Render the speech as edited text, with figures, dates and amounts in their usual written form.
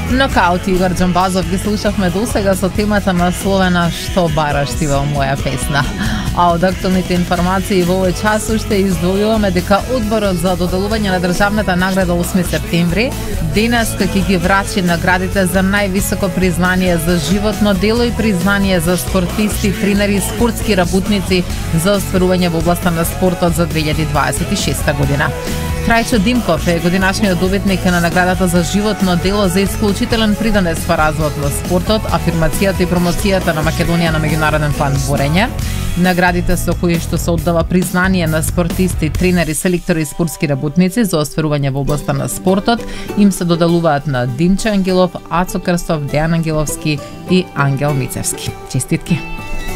Нокаут Игор Џамбазов ги слушавме досега со темата насловена "Што бараш ти во моја песна". А од актуелните информации во овој час уште издвојуваме дека Одборот за доделување на државната награда 8 септември денес ќе ги врачи наградите за највисоко признание за животно дело и признание за спортисти, тренери и спортски работници за остварување во областа на спортот за 2026 година. Трајчо Димков е годинашниот добитник на наградата за животно дело за исклучителен придонес во развојот на спортот, афирмацијата и промоцијата на Македонија на меѓународен план борење. Наградите со кои што се оддава признание на спортисти, тренери, селектори и спортски работници за остварување во областа на спортот им се доделуваат на Димче Ангелов, Ацо Крстов, Дејан Ангеловски и Ангел Мицевски. Честитки!